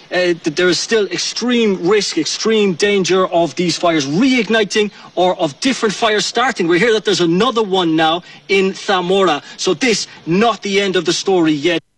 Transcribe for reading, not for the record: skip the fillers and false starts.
that there is still extreme risk, extreme danger of these fires reigniting or of different fires starting. We hear that there's another one now in Zamora. So this, not the end of the story yet.